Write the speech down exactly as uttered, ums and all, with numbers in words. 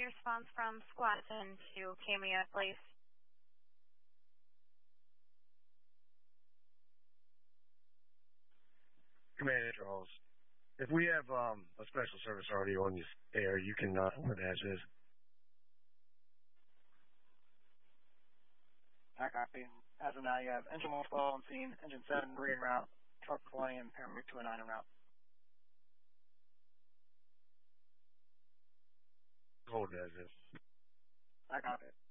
response from Squatson to Cameo, please. Commander Charles, if we have um, a special service already on this air, you can uh, what that is. I copy. As of now, you have engine one twelve on scene, engine seven en route, truck twenty, and paramedic two oh nine en route. Hold that as is. I copy.